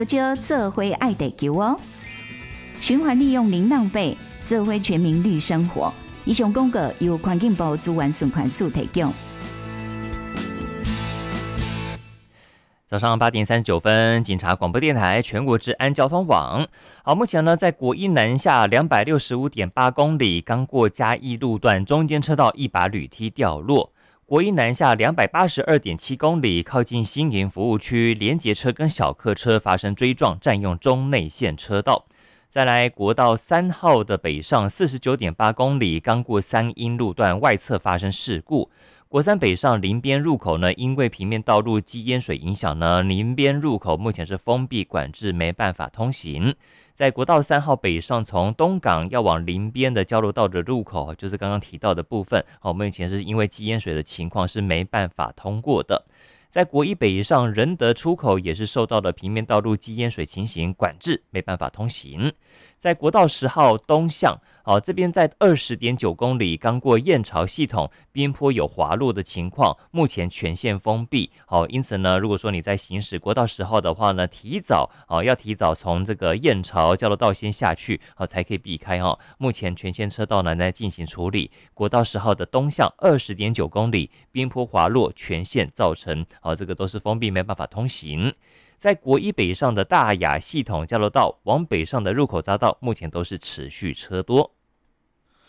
就做伙爱地球哦，循环利用零浪费，做伙全民绿生活。以上广告由环境部资源循环署提供。 早上8点39分，警察广播电台全国治安交通网。好，目前呢，在国一南下265.8公里，刚过嘉义路段，中间车道一把铝梯掉落。国一南下282.7公里，靠近新营服务区，联结车跟小客车发生追撞，占用中内线车道。再来，国道3号的北上49.8公里，刚过三英路段外侧发生事故。国三北上林边入口呢，因为平面道路积淹水影响呢，林边入口目前是封闭管制，没办法通行。在国道3号北上，从东港要往林边的交流道的入口，就是刚刚提到的部分，目前是因为积淹水的情况是没办法通过的。在国一北上仁德出口也是受到了平面道路积淹水情形管制，没办法通行。在国道10号东向，这边在20.9公里，刚过燕巢系统，边坡有滑落的情况，目前全线封闭。因此呢，如果说你在行驶国道10号的话呢，要提早从这个燕巢交流道先下去，才可以避开。目前全线车道呢在进行处理。国道10号的东向20.9公里，边坡滑落，全线造成这个都是封闭，没办法通行。在国一北上的大雅系统交流道往北上的入口匝道，目前都是持续车多。